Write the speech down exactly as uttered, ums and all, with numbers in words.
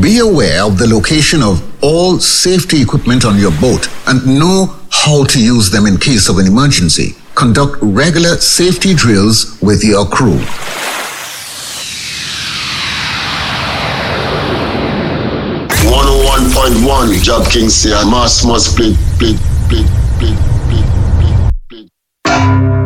Be aware of the location of all safety equipment on your boat and know how to use them in case of an emergency. Conduct regular safety drills with your crew. one oh one point one Job King say, Mass must split, split, split, split, split.